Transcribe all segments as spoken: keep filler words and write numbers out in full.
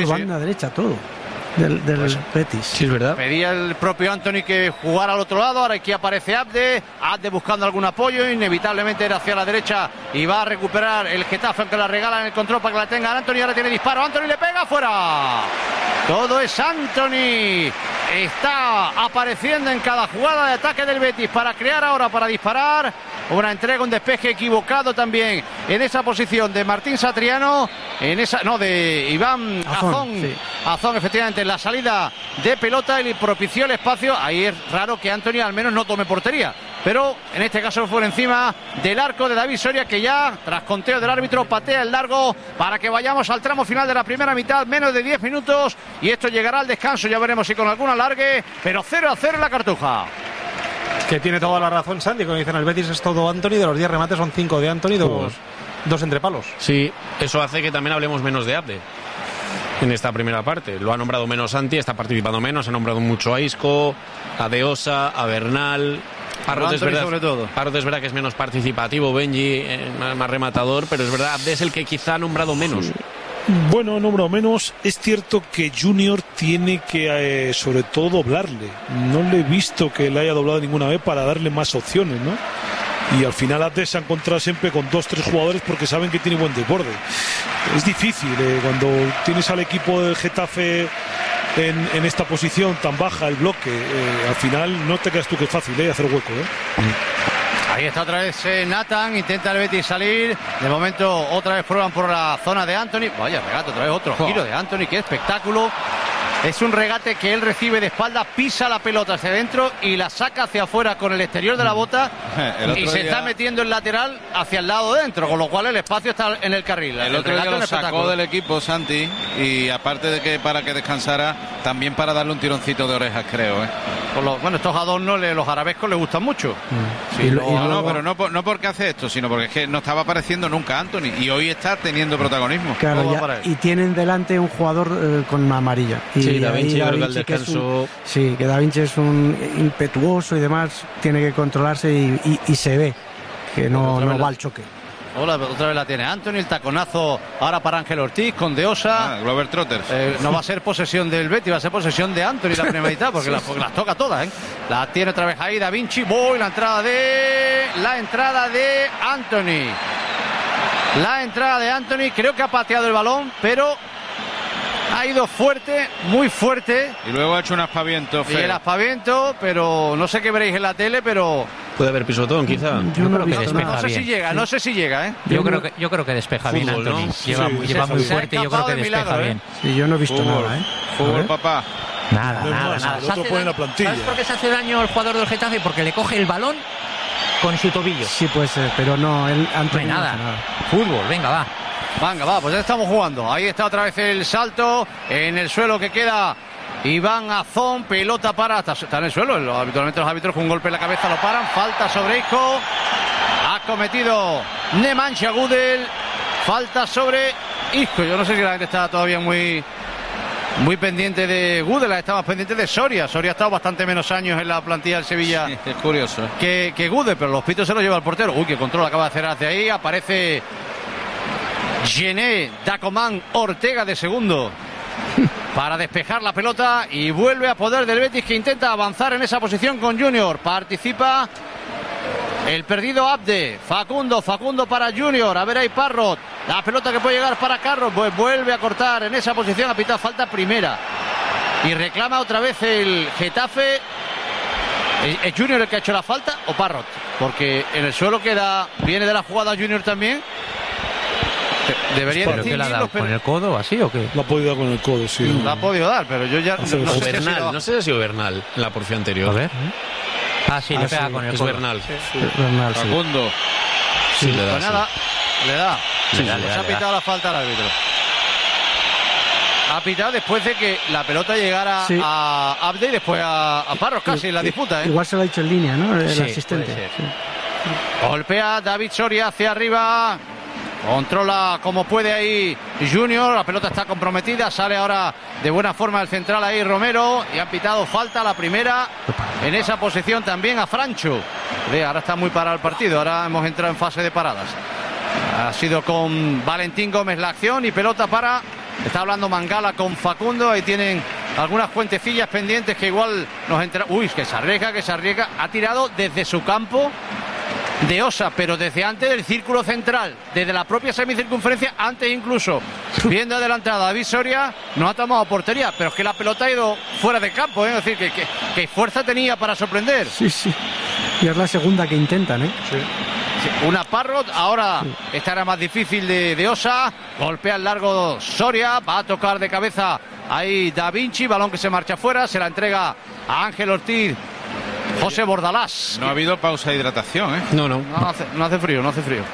sí, banda sí. derecha, todo. Del, del pues, Betis. Sí, es verdad. Pedía el propio Antony que jugara al otro lado. Ahora aquí aparece Abde. Abde buscando algún apoyo. Inevitablemente era hacia la derecha. Y va a recuperar el Getafe, aunque la regala en el control para que la tenga Antony. Ahora tiene disparo. Antony le pega fuera. Todo es Antony. Está apareciendo en cada jugada de ataque del Betis para crear ahora, para disparar. Una entrega, un despeje equivocado también en esa posición de Martín Satriano. En esa, no, de Iván Azón. Azón, sí. Azón, efectivamente, en la salida de pelota y propició el espacio. Ahí es raro que Antony al menos no tome portería, pero en este caso fue encima del arco de David Soria, que ya, tras conteo del árbitro, patea el largo para que vayamos al tramo final de la primera mitad. Menos de diez minutos y esto llegará al descanso. Ya veremos si con algún alargue, pero cero a cero en la Cartuja. Que tiene toda la razón Santi, como dicen, el Betis es todo Antony. De los diez remates son cinco de Antony, dos, dos entre palos. Sí, eso hace que también hablemos menos de Abde en esta primera parte. Lo ha nombrado menos Santi, está participando menos. Ha nombrado mucho a Isco, a Deosa, a Bernal. Parrot es, verdad, sobre todo. Parrot es verdad que es menos participativo, Benji eh, más, más rematador, pero es verdad, Abde es el que quizá ha nombrado menos. Sí. Bueno, número menos. Es cierto que Junior tiene que, eh, sobre todo, doblarle. No le he visto que le haya doblado ninguna vez para darle más opciones, ¿no? Y al final Abde se ha encontrado siempre con dos, tres jugadores porque saben que tiene buen desborde. Es difícil eh, cuando tienes al equipo del Getafe en, en esta posición tan baja, el bloque. Eh, al final no te creas tú que es fácil eh, hacer hueco, ¿eh? Ahí está otra vez eh, Nathan, intenta el Betis salir. De momento otra vez prueban por la zona de Antony. Vaya regate, otra vez otro oh. giro de Antony, qué espectáculo. Es un regate que él recibe de espalda, pisa la pelota hacia adentro y la saca hacia afuera con el exterior de la bota y se día... está metiendo el lateral hacia el lado dentro, con lo cual el espacio está en el carril. El, el otro día lo sacó del equipo Santi, y aparte de que para que descansara, también para darle un tironcito de orejas, creo. ¿eh? Los, bueno, estos adornos, los arabescos les gustan mucho. Mm. Sí, y, no, y luego... no, pero no, no porque hace esto, sino porque es que no estaba apareciendo nunca Antony y hoy está teniendo protagonismo. Claro, ya, y tienen delante un jugador eh, con una amarilla. Y sí, Da Vinci, Da creo Vinci, que al descanso... que un, sí, que Da Vinci es un impetuoso y demás, tiene que controlarse y, y, y se ve que no, no va al choque. Hola, otra vez la tiene Antony, el taconazo ahora para Ángel Ortiz con Deosa. Ah, Glover Trotters. Eh, no va a ser posesión del Betis, va a ser posesión de Antony la primera mitad, porque, sí, las, porque las toca todas, ¿eh? La tiene otra vez ahí Da Vinci, voy, la entrada de la entrada de Antony. La entrada de Antony, creo que ha pateado el balón, pero ha ido fuerte, muy fuerte. Y luego ha hecho un aspaviento feo. Y el aspaviento, pero no sé qué veréis en la tele, pero... Puede haber pisotón, quizá. Yo, yo creo que despeja no sé bien. si llega, sí. no sé si llega, ¿eh? Yo, yo creo que yo creo que despeja fútbol, bien Antony. ¿no? Lleva, sí, lleva sí, muy sí. fuerte y yo creo que despeja milagro, bien. ¿eh? Sí, yo no he visto fútbol, nada, ¿eh? Fútbol, papá. Nada, no nada, más, nada. El otro pone la plantilla. ¿Sabes por qué se hace daño el jugador del Getafe? Porque le coge el balón con su tobillo. Sí, puede ser, pero no, el Antony no hay nada. No nada. Fútbol, venga, va. Venga, va, pues ya estamos jugando. Ahí está otra vez el salto. En el suelo que queda Iván Azón, pelota para... Está, está en el suelo, habitualmente los árbitros con un golpe en la cabeza lo paran. Falta sobre Isco. Ha cometido Nemanja Gudel. Falta sobre Isco. Yo no sé si la gente está todavía muy... Muy pendiente de Gudel, estamos pendientes de Soria. Soria ha estado bastante menos años en la plantilla del Sevilla. Sí, es curioso. ¿eh? Que, que Gudel, pero los pitos se los lleva el portero. Uy, qué control acaba de hacer hacia ahí. Aparece Gené Dacomán Ortega de segundo para despejar la pelota y vuelve a poder del Betis, que intenta avanzar en esa posición con Junior. Participa el perdido Abde. Facundo, Facundo para Junior. A ver ahí Parrot. La pelota que puede llegar para Carros, pues vuelve a cortar en esa posición. Ha pitado falta primera. Y reclama otra vez el Getafe. ¿Es Junior el que ha hecho la falta o Parrot? Porque en el suelo queda, viene de la jugada Junior también. Debería ¿Pero qué la ha dado? ¿Con el codo así o qué? La ha podido dar con el codo, sí. La ha podido dar, pero yo ya... No, no, sé, Bernal, si ha sido... no sé si ha sido Bernal en la porción anterior. A ver. Ah, sí, ah, le pega sí, con el es codo. Bernal. Sí, sí. Es Bernal, sí. Facundo. Sí, le da. Pues nada, sí. le da. Sí, sí, le da, pues le ha da. pitado la falta al árbitro. Ha pitado después de que la pelota llegara sí. a Abde y después a, a Parros casi en la disputa, ¿eh? Igual se lo ha dicho en línea, ¿no? El sí, asistente. sí. Golpea David Soria hacia arriba. Controla como puede ahí Junior. La pelota está comprometida. Sale ahora de buena forma el central ahí Romero. Y han pitado falta la primera. En esa posición también a Francho. Ahora está muy parado el partido. Ahora hemos entrado en fase de paradas. Ha sido con Valentín Gómez la acción. Y pelota para Está hablando Mangala con Facundo. Ahí tienen algunas cuentecillas pendientes que igual nos enteramos. Uy, que se arriesga, que se arriesga. Ha tirado desde su campo de Osa, pero desde antes del círculo central, desde la propia semicircunferencia, antes incluso. Viendo adelantada David Soria, no ha tomado portería, pero es que la pelota ha ido fuera de campo, ¿eh? Es decir, que, que, que fuerza tenía para sorprender. Sí, sí. Y es la segunda que intentan, ¿eh? Sí. Sí. Una Parrot, ahora sí. Esta era más difícil de, de Osa. Golpea el largo Soria, va a tocar de cabeza ahí Da Vinci, balón que se marcha fuera, se la entrega a Ángel Ortiz. José Bordalás. No ha habido pausa de hidratación, ¿eh? No, no. No, no, hace, no hace frío, no hace frío.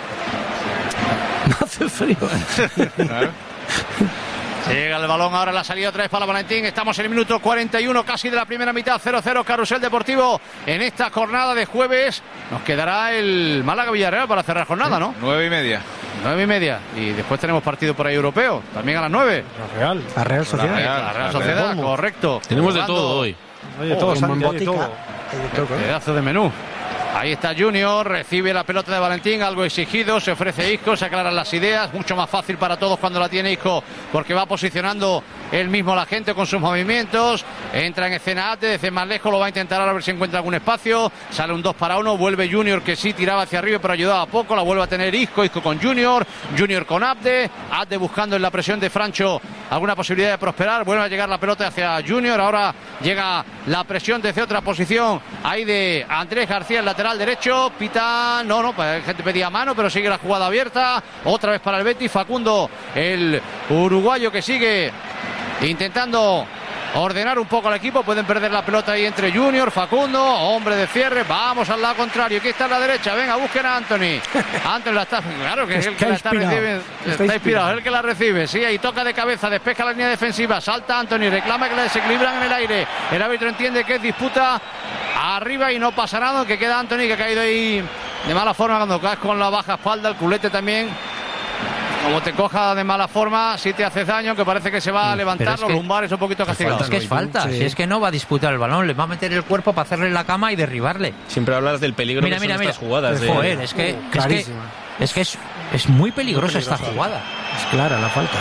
No hace frío. Claro. Llega el balón ahora, la salida otra vez para Valentín. Estamos en el minuto cuarenta y uno casi de la primera mitad. cero cero Carrusel Deportivo en esta jornada de jueves. Nos quedará el Málaga-Villarreal para cerrar jornada, ¿no? Nueve y media. Nueve y media. Y después tenemos partido por ahí europeo. También a las nueve. La Real. La Real Sociedad. La Real, La Real la Sociedad, Real. correcto. Tenemos de Jugando. todo hoy. Oye, Oh, todo, en Santi, oye, botica. todo. Pedazo de menú. Ahí está Junior, recibe la pelota de Valentín, algo exigido, se ofrece Isco, se aclaran las ideas, mucho más fácil para todos cuando la tiene Isco, porque va posicionando él mismo a la gente con sus movimientos. Entra en escena Ate, desde más lejos lo va a intentar ahora a ver si encuentra algún espacio. Sale un dos para uno, vuelve Junior, que sí tiraba hacia arriba pero ayudaba poco, la vuelve a tener Isco, Isco con Junior, Junior con Abde, Abde buscando en la presión de Francho alguna posibilidad de prosperar, vuelve a llegar la pelota hacia Junior, ahora llega la presión desde otra posición ahí de Andrés García, el lateral derecho. Pita, no, no, la gente pedía mano, pero sigue la jugada abierta, otra vez para el Betis. Facundo, el uruguayo, que sigue intentando ordenar un poco al equipo. Pueden perder la pelota ahí entre Junior, Facundo, hombre de cierre, vamos al lado contrario, aquí está a la derecha, venga, busquen a Anthony. Anthony la está, claro que es el que la está recibiendo, está inspirado, es el que la recibe, sí, ahí toca de cabeza, despeja la línea defensiva, salta Anthony, reclama que la desequilibran en el aire, el árbitro entiende que es disputa arriba y no pasa nada, que queda Anthony, que ha caído ahí de mala forma cuando caes con la baja espalda, el culete también. Como te coja de mala forma, si te haces daño, que parece que se va a levantar, los lumbares un poquito castigados. Es que es falta, Sí. si es que no va a disputar el balón, le va a meter el cuerpo para hacerle la cama y derribarle. Siempre hablas del peligro Mira, que mira, son mira. estas jugadas. de- Joder, es que es, que, Clarísima. es, que es, es muy peligrosa Muy esta peligrosa. jugada. Es clara la falta.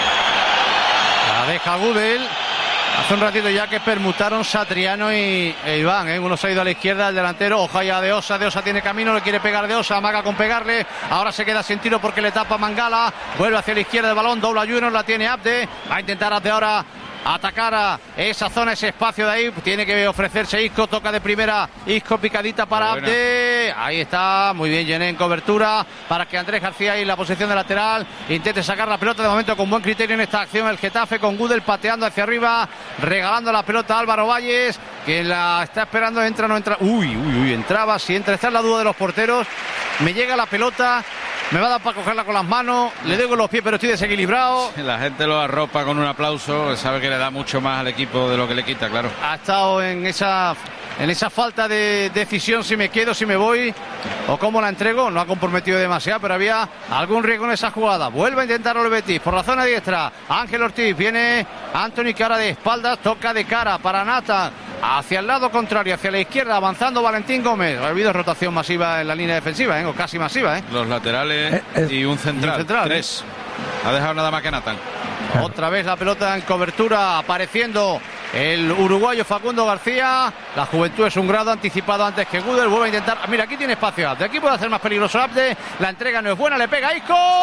La deja Gudel. Hace un ratito ya que permutaron Satriano y e Iván, ¿eh? Uno se ha ido a la izquierda, el delantero, ojo ya de Osa, de Osa tiene camino, le quiere pegar de Osa, amaga con pegarle, ahora se queda sin tiro porque le tapa Mangala, vuelve hacia la izquierda del balón, dobla Junior, la tiene Abde, va a intentar Abde ahora atacar a esa zona, ese espacio de ahí, tiene que ofrecerse Isco, toca de primera Isco, picadita para Buena. Abde, ahí está, muy bien Gené en cobertura, para que Andrés García ahí en la posición de lateral intente sacar la pelota, de momento con buen criterio en esta acción el Getafe, con Gudel pateando hacia arriba, regalando la pelota a Álvaro Valles, que la está esperando, entra, no entra, uy, uy, uy, entraba, si entra, está en la duda de los porteros, me llega la pelota, me va a dar para cogerla con las manos, le doy con los pies pero estoy desequilibrado. La gente lo arropa con un aplauso, sabe que le da mucho más al equipo de lo que le quita, claro. Ha estado en esa en esa falta de decisión, si me quedo, si me voy o cómo la entrego, no ha comprometido demasiado, pero había algún riesgo en esa jugada. Vuelve a intentarlo el Betis por la zona diestra, Ángel Ortiz, viene Anthony que ahora de espaldas, toca de cara para Nathan, hacia el lado contrario, hacia la izquierda, avanzando Valentín Gómez. Ha habido rotación masiva en la línea defensiva, ¿eh? O casi masiva, ¿eh? Los laterales Eh, eh, y un central. y un central, Tres. Ha dejado nada más que Nathan. Otra vez la pelota en cobertura, apareciendo el uruguayo Facundo García. La juventud es un grado, anticipado antes que Gudel. Vuelve a intentar. Mira, aquí tiene espacio Abde. Aquí puede hacer más peligroso Abde. La entrega no es buena, le pega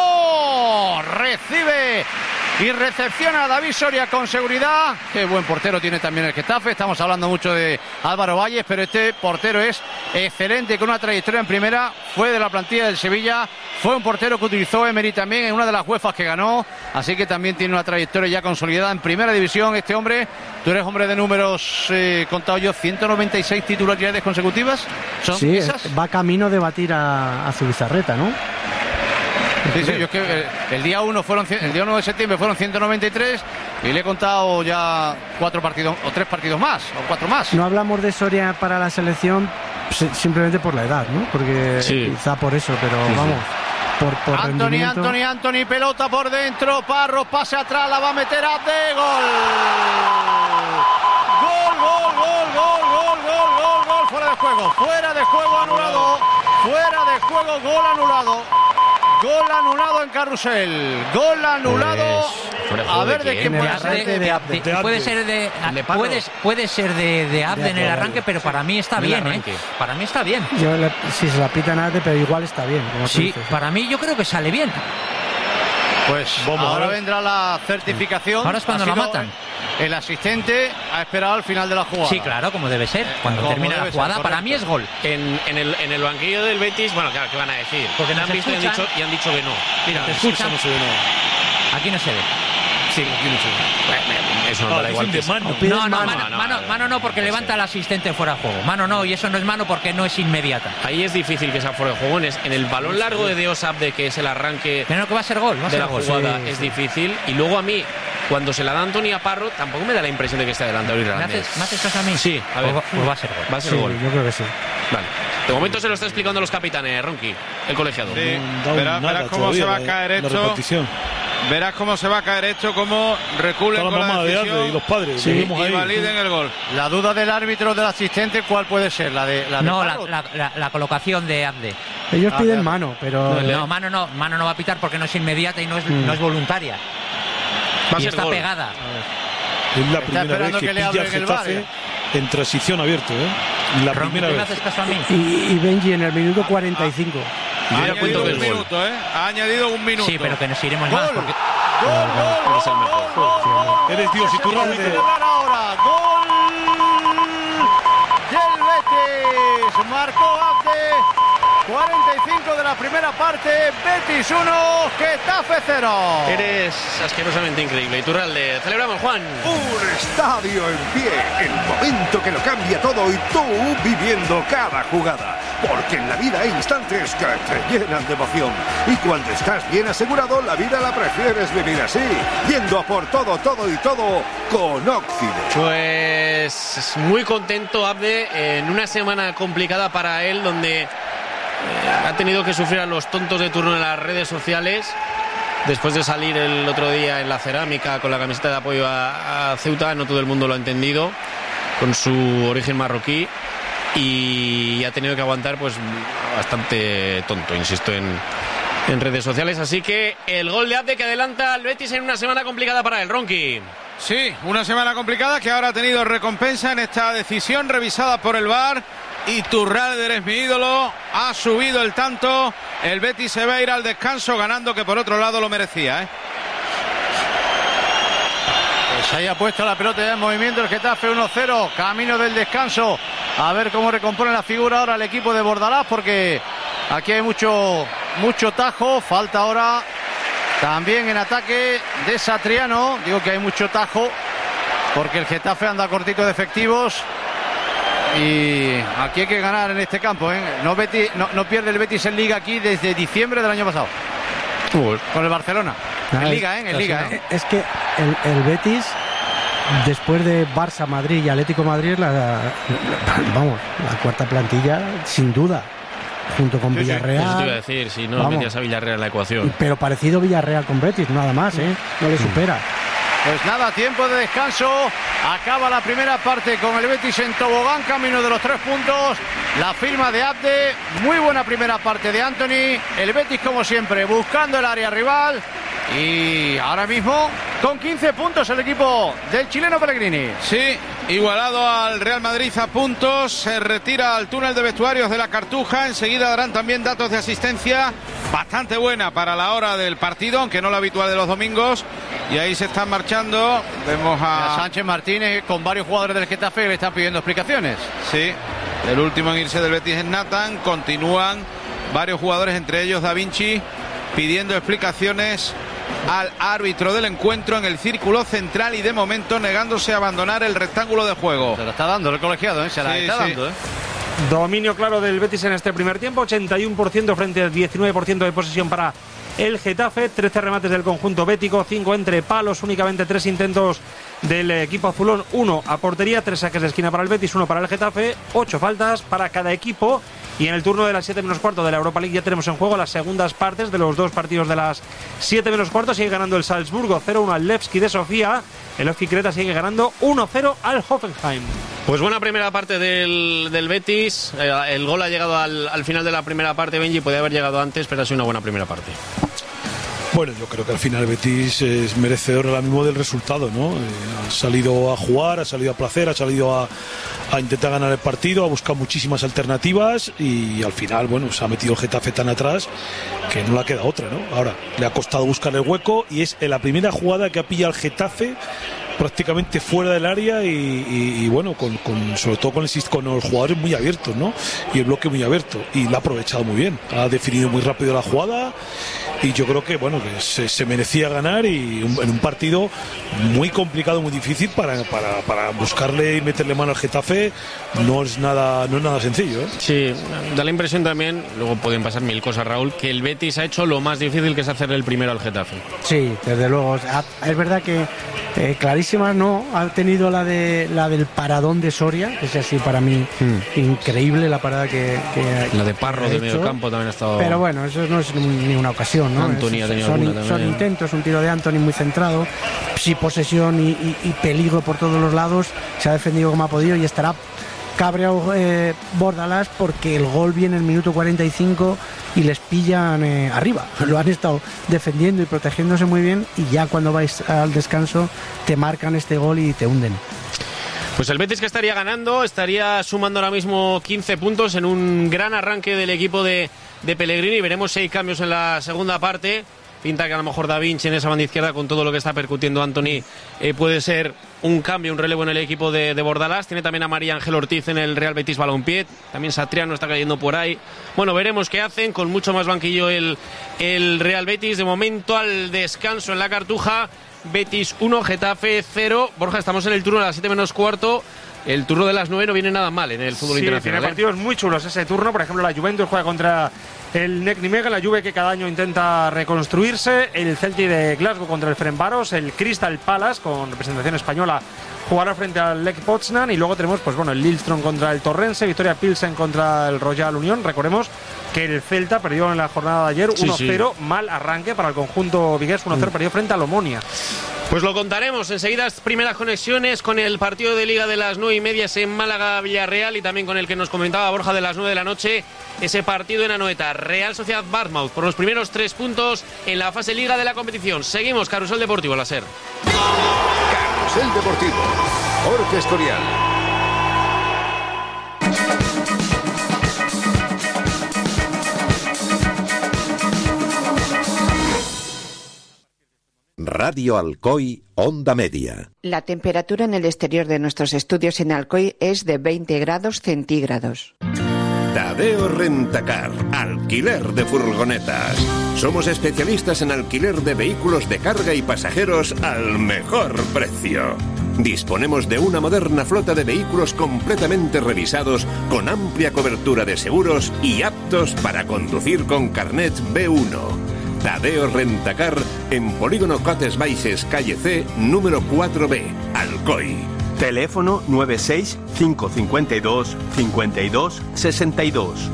Isco. Recibe y recepciona a David Soria con seguridad. Qué buen portero tiene también el Getafe. Estamos hablando mucho de Álvaro Valles, pero este portero es excelente, con una trayectoria en primera. Fue de la plantilla del Sevilla. Fue un portero que utilizó Emery también en una de las UEFAs que ganó. Así que también tiene una trayectoria ya consolidada en primera división. Este hombre, tú eres hombre de números, eh, contado yo, ciento noventa y seis titularidades consecutivas. ¿Son Sí, esas? va camino de batir a, a Zubizarreta, ¿no? Sí, sí, yo es que eh, el día uno fueron cien- el día uno de septiembre fueron ciento noventa y tres y le he contado ya cuatro partidos o tres partidos más o cuatro más. No hablamos de Soria para la selección si- simplemente por la edad, ¿no? Porque Sí. quizá por eso, pero vamos, por, por Anthony, rendimiento. Anthony, Anthony, pelota por dentro, Parro, pase atrás, la va a meter Abde, gol. Gol, gol, gol, gol, gol, gol, gol, gol, fuera de juego, fuera de juego anulado, fuera de juego, gol anulado. Gol anulado en Carrusel. Gol anulado A ver de quién puede ser. De, de, de, de, puede ser de, puede, puede ser de, de Abde en el arranque, pero para mí está bien, ¿eh? Para mí está bien. Yo le, si se la pitan a Abde, pero igual está bien. Como sí, dices. Para mí yo creo que sale bien. Pues Vamos, ahora vendrá la certificación. Ahora es cuando la matan. El asistente ha esperado al final de la jugada. Sí, claro, como debe ser. Cuando como termina la jugada, ser, para mí es gol. En, en, el, en el banquillo del Betis, bueno, claro, ¿qué van a decir? Porque han visto y han, dicho, y han dicho que no. Mira, te escuchan. No se ve nada. Aquí no se ve. Sí, aquí no se ve. Eso no ah, da igual. Que mano. No, no, mano, mano, mano, mano no, porque no levanta al asistente fuera de juego. Mano no, y eso no es mano porque no es inmediata. Ahí es difícil que sea fuera de juego. En el balón largo de Deos Abde, que es el arranque pero no, que va a ser gol, va a de ser la gol. jugada, Sí, es sí. difícil. Y luego a mí, cuando se la da Antoni a Parro, tampoco me da la impresión de que esté adelantado irlandés. ¿Me haces caso a mí? Sí, a ver. Pues va, pues va a ser gol. Va a ser sí, gol. Yo creo que sí. Vale. De momento se lo está explicando los capitanes, Ronqui, el colegiado. Sí. Verás, verás cómo se va a caer esto. Verás cómo se va a caer esto, cómo reculen con la decisión y los padres. Sí, y ahí. validen el gol. La duda del árbitro del asistente, ¿cuál puede ser? La de la de No, la, la, la, la colocación de Abde. Ellos ah, piden ya. mano, pero... No, no, mano no, mano no va a pitar porque no es inmediata y no es, mm. no es voluntaria. Va a y ser está gol. pegada. Es la primera vez que, que pilla el Getafe en transición abierto, ¿eh? La Ron, primera ¿qué vez. Me haces caso a mí? Y, y Benji en el minuto cuarenta y cinco. Ha añadido un minuto, ¿eh? Ha añadido un minuto. Sí, pero que nos iremos gol. más porque... Gol, gol, Eres el mejor. gol, gol, gol. Eres Dios y tú Vamos a celebrar ahora. Gol del Betis. Marcó Abde. cuarenta y cinco de la primera parte. Betis uno, Getafe cero. Eres asquerosamente increíble. Iturralde, celebramos, Juan. Un estadio en pie, el momento que lo cambia todo y tú viviendo cada jugada. Porque en la vida hay instantes que te llenan de emoción. Y cuando estás bien asegurado, la vida la prefieres vivir así. Yendo a por todo, todo y todo con Óxido. Pues muy contento Abde en una semana complicada para él, donde eh, ha tenido que sufrir a los tontos de turno en las redes sociales. Después de salir el otro día en la cerámica con la camiseta de apoyo a, a Ceuta, no todo el mundo lo ha entendido, con su origen marroquí. Y ha tenido que aguantar pues bastante tonto, insisto, en, en redes sociales. Así que el gol de Abde que adelanta al Betis en una semana complicada para el Ronqui. Sí, una semana complicada que ahora ha tenido recompensa en esta decisión revisada por el V A R. Iturralde, eres mi ídolo, ha subido el tanto. El Betis se va a ir al descanso ganando, que por otro lado lo merecía, ¿eh? Se haya puesto la pelota ya en movimiento el Getafe uno cero, camino del descanso. A ver cómo recompone la figura ahora el equipo de Bordalás, porque aquí hay mucho, mucho tajo. Falta ahora también en ataque de Satriano. Digo que hay mucho tajo porque el Getafe anda cortito de efectivos. Y aquí hay que ganar en este campo, ¿eh? No, Betis, no, no pierde el Betis en Liga aquí desde diciembre del año pasado. Uh, con el Barcelona. No, en Liga, ¿eh? En Liga, ¿eh? Es que el, el Betis, después de Barça, Madrid y Atlético Madrid, la, la, vamos, la cuarta plantilla, sin duda, junto con sí, Villarreal. Eso te iba a decir, si no metías a Villarreal en la ecuación. Pero parecido Villarreal con Betis, nada más, ¿eh? No le supera. Pues nada, tiempo de descanso. Acaba la primera parte con el Betis en tobogán, camino de los tres puntos. La firma de Abde. Muy buena primera parte de Antoni. El Betis, como siempre, buscando el área rival. Y ahora mismo con quince puntos el equipo del chileno Pellegrini. Sí, igualado al Real Madrid a puntos. Se retira al túnel de vestuarios de la Cartuja. Enseguida darán también datos de asistencia bastante buena para la hora del partido, aunque no la habitual de los domingos. Y ahí se están marchando. Vemos a, a Sánchez Martínez con varios jugadores del Getafe que le están pidiendo explicaciones. Sí, el último en irse del Betis es Nathan. Continúan varios jugadores, entre ellos Da Vinci, pidiendo explicaciones al árbitro del encuentro en el círculo central y de momento negándose a abandonar el rectángulo de juego. Se lo está dando el colegiado, ¿eh? Se la sí, está sí. dando, ¿eh? Dominio claro del Betis en este primer tiempo, ochenta y uno por ciento frente al diecinueve por ciento de posesión para el Getafe, trece remates del conjunto bético, cinco entre palos, únicamente tres intentos del equipo azulón, uno a portería, tres saques de esquina para el Betis, uno para el Getafe, ocho faltas para cada equipo. Y en el turno de las siete menos cuarto de la Europa League ya tenemos en juego las segundas partes de los dos partidos de las siete menos cuarto. Sigue ganando el Salzburgo cero uno al Levski de Sofía. El Levski Creta sigue ganando uno cero al Hoffenheim. Pues buena primera parte del, del Betis. El gol ha llegado al, al final de la primera parte, Benji. Podía haber llegado antes, pero ha sido una buena primera parte. Bueno, yo creo que al final el Betis es merecedor ahora mismo del resultado, ¿no? Eh, ha salido a jugar, ha salido a placer, ha salido a, a intentar ganar el partido, a buscar muchísimas alternativas y al final, bueno, se ha metido el Getafe tan atrás que no le ha quedado otra, ¿no? Ahora, le ha costado buscar el hueco y es en la primera jugada que ha pillado el Getafe prácticamente fuera del área y, y, y bueno, con, con, sobre todo con, el, con los jugadores muy abiertos, ¿no? Y el bloque muy abierto y lo ha aprovechado muy bien, ha definido muy rápido la jugada y yo creo que bueno que se, se merecía ganar y un, en un partido muy complicado, muy difícil para, para, para buscarle y meterle mano al Getafe no es nada no es nada sencillo, ¿eh? Sí, da la impresión también, luego pueden pasar mil cosas, Raúl, que el Betis ha hecho lo más difícil, que es hacerle el primero al Getafe. Sí, desde luego, es verdad que eh, clarísima no ha tenido la de la del paradón de Soria, que es así para mí hmm. increíble la parada que, que la de Parro de medio campo también ha estado, pero bueno, eso no es ni una ocasión, ¿no? Anthony ha tenido son, alguna son intentos, un tiro de Anthony muy centrado, sí, posesión y, y, y peligro por todos los lados, se ha defendido como ha podido y estará cabreado eh, Bordalás porque el gol viene en el minuto cuarenta y cinco y les pillan eh, arriba, lo han estado defendiendo y protegiéndose muy bien y ya cuando vais al descanso te marcan este gol y te hunden. Pues el Betis, que estaría ganando, estaría sumando ahora mismo quince puntos en un gran arranque del equipo de, de Pellegrini. Veremos si hay cambios en la segunda parte. Pinta que a lo mejor Da Vinci en esa banda izquierda, con todo lo que está percutiendo Anthony, eh, puede ser un cambio, un relevo en el equipo de, de Bordalás. Tiene también a María Ángel Ortiz en el Real Betis Balompié. También Satriano está cayendo por ahí. Bueno, veremos qué hacen. Con mucho más banquillo el, el Real Betis. De momento al descanso en la Cartuja. Betis uno, Getafe cero. Borja, estamos en el turno a las siete menos cuarto. El turno de las nueve no viene nada mal en el fútbol sí, internacional. Tiene ¿eh? partidos muy chulos ese turno. Por ejemplo, la Juventus juega contra el Nek Nimega, la Juve que cada año intenta reconstruirse. El Celtic de Glasgow contra el Ferencváros. El Crystal Palace con representación española jugará frente al Lech Poznan. Y luego tenemos pues bueno el Lillestrøm contra el Torrense, Victoria Pilsen contra el Royal Unión. Recordemos que el Celta perdió en la jornada de ayer uno cero, sí, sí. Mal arranque para el conjunto vigués, uno cero, mm. perdió frente al Omonia. Pues lo contaremos enseguida, primeras conexiones con el partido de Liga de las nueve y media en Málaga-Villarreal y también con el que nos comentaba Borja de las nueve de la noche, ese partido en Anoeta, Real Sociedad Bournemouth, por los primeros tres puntos en la fase Liga de la competición. Seguimos, Carrusel Deportivo, la SER. Carrusel Deportivo, Jorge Escorial. Radio Alcoy, Onda Media. La temperatura en el exterior de nuestros estudios en Alcoy es de veinte grados centígrados. Tadeo Rentacar, alquiler de furgonetas. Somos especialistas en alquiler de vehículos de carga y pasajeros al mejor precio. Disponemos de una moderna flota de vehículos completamente revisados, con amplia cobertura de seguros y aptos para conducir con carnet B uno. Tadeo Rentacar en Polígono Cotes Baixes, calle C, número cuatro B, Alcoy. Teléfono nueve seis cinco cinco dos cinco dos seis dos.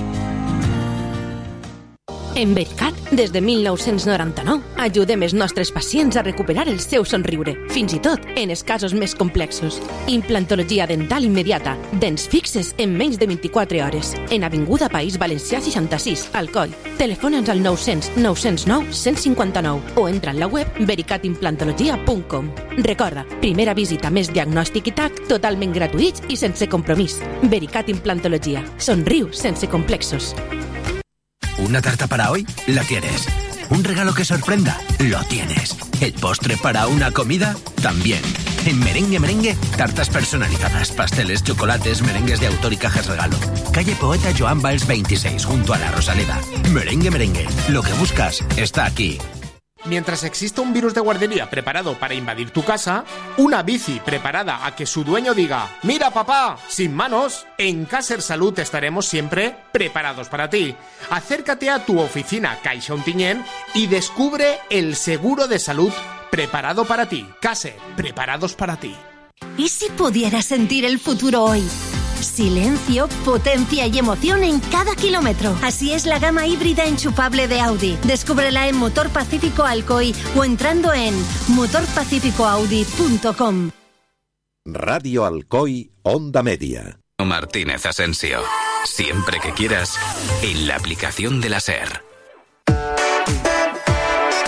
En Vericat, des de mil nou-cents noranta-nou, ajudem els nostres pacients a recuperar el seu somriure, fins i tot en els casos més complexos. Implantologia dental immediata, dents fixes en menys de vint-i-quatre hores. En Avinguda País Valencià seixanta-sis, Alcoi. Telefona'ns al nou-cents nou cents nou cent cinquanta-nou o entra en la web vericat implantologia punt com. Recorda, primera visita més diagnòstic i tac, totalment gratuïts i sense compromís. Vericat Implantologia. Somriu sense complexos. ¿Una tarta para hoy? La tienes. ¿Un regalo que sorprenda? Lo tienes. ¿El postre para una comida? También. En Merengue Merengue, tartas personalizadas, pasteles, chocolates, merengues de autor y cajas regalo. Calle Poeta Joan Valls veintiséis, junto a la Rosaleda. Merengue Merengue. Lo que buscas está aquí. Mientras exista un virus de guardería preparado para invadir tu casa, una bici preparada a que su dueño diga «Mira papá, sin manos», en Caser Salud estaremos siempre preparados para ti. Acércate a tu oficina Caixa Ontinyent y descubre el seguro de salud preparado para ti. Caser, preparados para ti. ¿Y si pudieras sentir el futuro hoy? Silencio, potencia y emoción en cada kilómetro. Así es la gama híbrida enchufable de Audi. Descúbrela en Motor Pacífico Alcoy o entrando en motor pacífico audi punto com. Radio Alcoy, Onda Media. Martínez Asensio. Siempre que quieras, en la aplicación de la SER.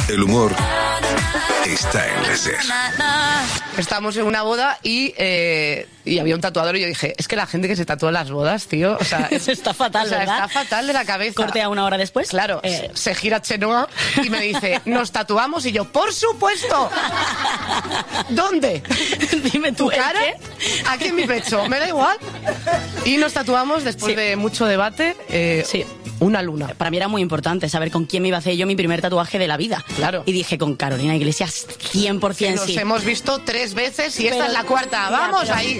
El humor está en la SER. Estamos en una boda y, eh, y había un tatuador y yo dije, es que la gente que se tatúa en las bodas, tío, o sea, Eso está fatal, o sea, ¿verdad? está fatal de la cabeza. Cortea una hora después. Claro, eh. se gira Chenoa y me dice, ¿nos tatuamos? Y yo, ¡por supuesto! ¿Dónde? Dime ¿Tu cara? Aquí en mi pecho, me da igual. Y nos tatuamos después sí. de mucho debate. Eh, sí. Una luna. Para mí era muy importante saber con quién me iba a hacer yo mi primer tatuaje de la vida. Claro. Y dije, con Carolina Iglesias, cien por ciento sí. sí. Nos hemos visto tres veces y pero, esta es la cuarta. ¡Vamos pero... ahí!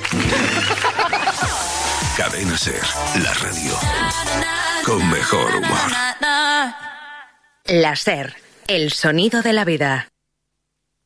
Cadena SER, la radio con mejor humor. La SER, el sonido de la vida.